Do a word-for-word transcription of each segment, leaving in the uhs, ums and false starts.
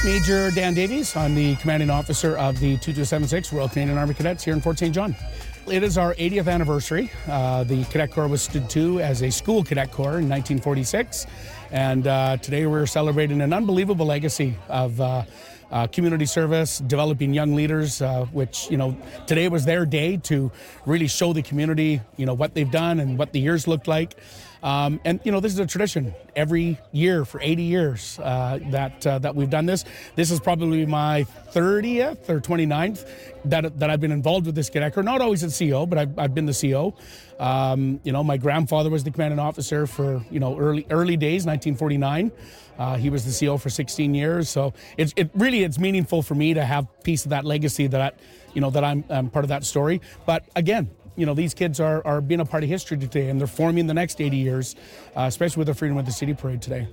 Major Dan Davies. I'm the commanding officer of the two two seven six Royal Canadian Army Cadets here in Fort Saint John. It is our eightieth anniversary. Uh, the Cadet Corps was stood to as a school cadet corps in nineteen forty-six, and uh, today we're celebrating an unbelievable legacy of uh, uh, community service, developing young leaders, uh, which, you know, today was their day to really show the community, you know, what they've done and what the years looked like. Um, and, you know, this is a tradition every year for eighty years uh, that uh, that we've done this. This is probably my thirtieth or twenty-ninth that, that I've been involved with this cadet corps. Not always as C O, but I've, I've been the C O. Um, you know, my grandfather was the commanding officer for, you know, early early days, nineteen forty-nine. Uh, he was the C O for sixteen years. So it's it really it's meaningful for me to have a piece of that legacy that, I, you know, that I'm, I'm part of that story. But again, you know, these kids are, are being a part of history today, and they're forming the next eighty years, uh, especially with the Freedom of the City Parade today.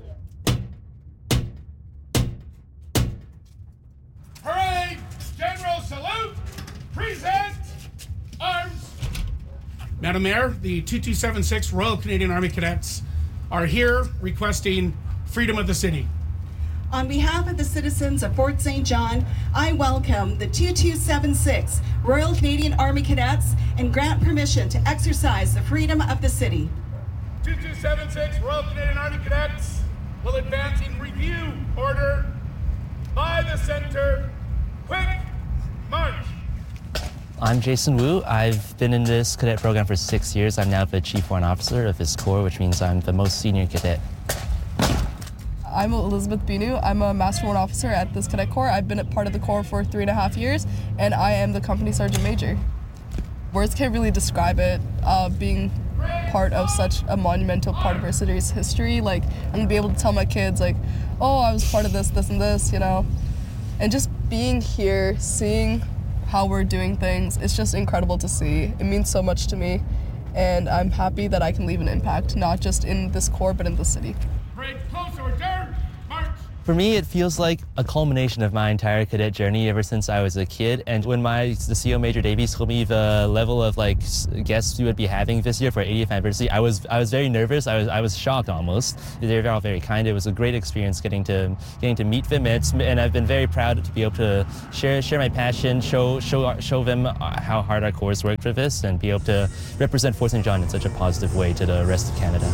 Parade, General Salute, present, arms. Madam Mayor, the two two seven six Royal Canadian Army Cadets are here requesting freedom of the city. On behalf of the citizens of Fort Saint John, I welcome the two two seven six Royal Canadian Army Cadets and grant permission to exercise the freedom of the city. two two seven six Royal Canadian Army Cadets will advance in review order by the center. Quick march. I'm Jason Wu. I've been in this cadet program for six years. I'm now the Chief Warrant Officer of this corps, which means I'm the most senior cadet. I'm Elizabeth Binu. I'm a Master Warrant Officer at this cadet corps. I've been a part of the corps for three and a half years, and I am the company sergeant major. Words can't really describe it, uh, being part of such a monumental part of our city's history. Like, I'm gonna be able to tell my kids, like, oh, I was part of this, this, and this, you know? And just being here, seeing how we're doing things, it's just incredible to see. It means so much to me, and I'm happy that I can leave an impact, not just in this corps, but in the city. Parade close to return, march. For me, it feels like a culmination of my entire cadet journey ever since I was a kid. And when my the C O Major Davies told me the level of like guests we would be having this year for eightieth anniversary, I was I was very nervous. I was I was shocked almost. They were all very kind. It was a great experience getting to getting to meet them, and, it's, and I've been very proud to be able to share share my passion, show show show them how hard our corps worked for this, and be able to represent Fort Saint John in such a positive way to the rest of Canada.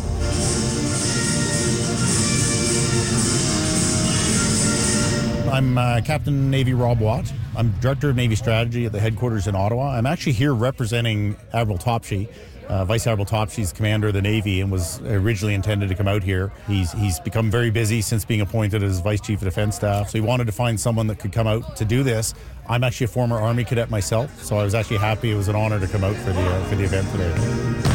I'm uh, Captain Navy Rob Watt. I'm Director of Navy Strategy at the headquarters in Ottawa. I'm actually here representing Admiral Topshee. Uh, Vice Admiral Topshee's commander of the Navy and was originally intended to come out here. He's he's become very busy since being appointed as Vice Chief of Defense Staff, so he wanted to find someone that could come out to do this. I'm actually a former Army cadet myself, so I was actually happy. It was an honor to come out for the uh, for the event today.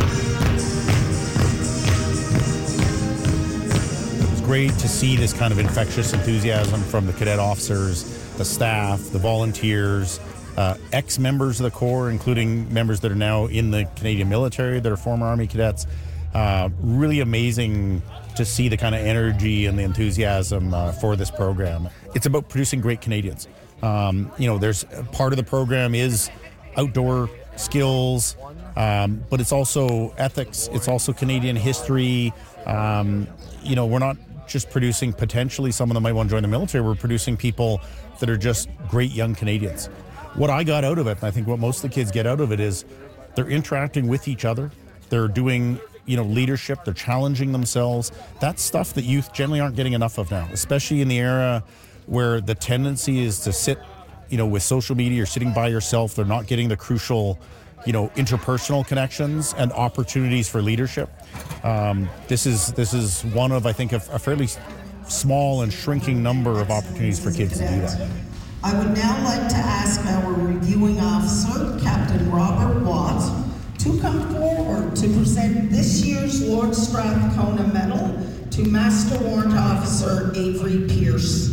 Great to see this kind of infectious enthusiasm from the cadet officers, the staff, the volunteers, uh, ex-members of the Corps, including members that are now in the Canadian military that are former Army cadets. Uh, really amazing to see the kind of energy and the enthusiasm uh, for this program. It's about producing great Canadians. Um, you know, there's part of the program is outdoor skills, um, but it's also ethics. It's also Canadian history. Um, you know, we're not just producing potentially someone that might want to join the military. We're producing people that are just great young Canadians. What I got out of it, and I think what most of the kids get out of it, is they're interacting with each other. They're doing, you know, leadership. They're challenging themselves. That's stuff that youth generally aren't getting enough of now, especially in the era where the tendency is to sit, you know, with social media or sitting by yourself. They're not getting the crucial, you know, interpersonal connections and opportunities for leadership. Um, this is this is one of, I think, a, a fairly small and shrinking number of opportunities for kids to do that. I would now like to ask our reviewing officer, Captain Robert Watt, to come forward to present this year's Lord Strathcona Medal to Master Warrant Officer Avery Pierce.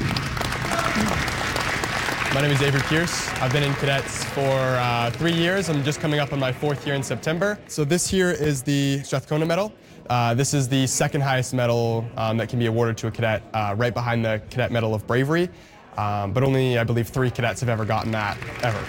My name is Avery Pierce. I've been in cadets for uh, three years. I'm just coming up on my fourth year in September. So this here is the Strathcona Medal. Uh, this is the second highest medal um, that can be awarded to a cadet, uh, right behind the Cadet Medal of Bravery. Um, but only, I believe, three cadets have ever gotten that, ever.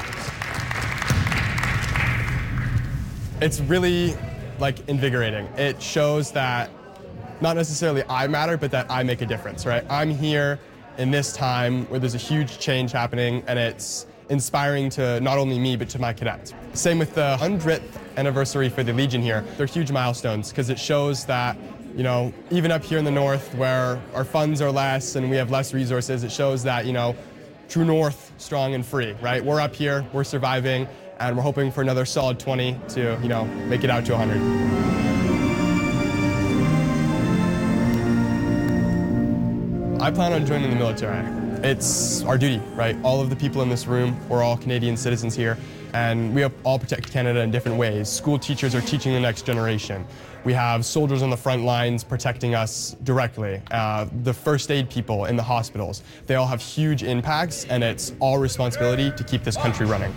It's really, like, invigorating. It shows that not necessarily I matter, but that I make a difference, right? I'm here in this time where there's a huge change happening, and it's inspiring to not only me, but to my cadets. Same with the hundredth anniversary for the Legion here. They're huge milestones because it shows that, you know, even up here in the north where our funds are less and we have less resources, it shows that, you know, True North, strong and free, right? We're up here, we're surviving, and we're hoping for another solid twenty to, you know, make it out to one hundred. I plan on joining the military. It's our duty, right? All of the people in this room, we're all Canadian citizens here, and we all protect Canada in different ways. School teachers are teaching the next generation. We have soldiers on the front lines protecting us directly. Uh, the first aid people in the hospitals, they all have huge impacts, and it's our responsibility to keep this country running.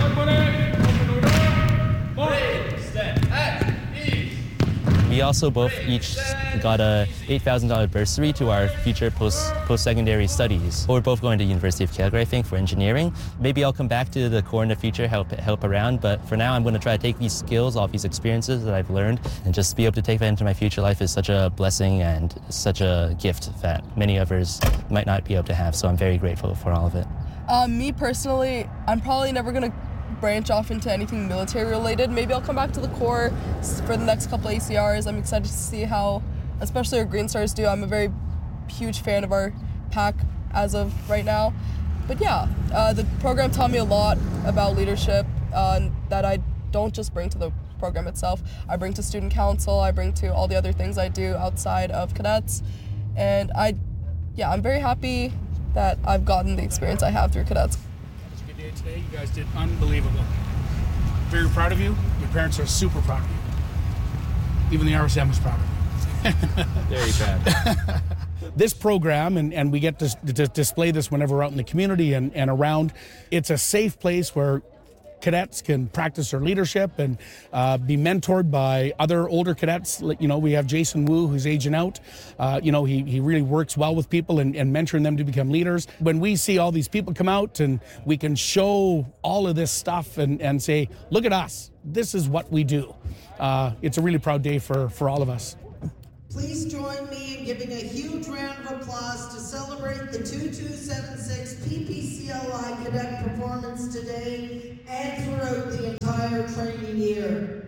We also both each got a eight thousand dollars bursary to our future post, post-secondary studies. We're both going to University of Calgary, I think, for engineering. Maybe I'll come back to the Corps in the future, help help around, but for now I'm going to try to take these skills, all these experiences that I've learned, and just be able to take that into my future life is such a blessing and such a gift that many others might not be able to have, so I'm very grateful for all of it. Um, me personally, I'm probably never going to branch off into anything military related. Maybe I'll come back to the Corps for the next couple A C Rs. I'm excited to see how, especially our Green Stars do. I'm a very huge fan of our pack as of right now. But yeah, uh, the program taught me a lot about leadership uh, that I don't just bring to the program itself. I bring to student council, I bring to all the other things I do outside of cadets. And I, yeah, I'm very happy that I've gotten the experience I have through cadets. Today, you guys did unbelievable. Very proud of you. Your parents are super proud of you. Even the R S M is proud of you. Very proud. This program, and, and we get to, to display this whenever we're out in the community and, and around, it's a safe place where cadets can practice their leadership and uh, be mentored by other older cadets. You know, we have Jason Wu, who's aging out. Uh, you know, he, he really works well with people and, and mentoring them to become leaders. When we see all these people come out and we can show all of this stuff and, and say, look at us, this is what we do. Uh, it's a really proud day for, for all of us. Please join me in giving a huge round of applause to celebrate the two two seven six P P C L I cadet performance today and throughout the entire training year.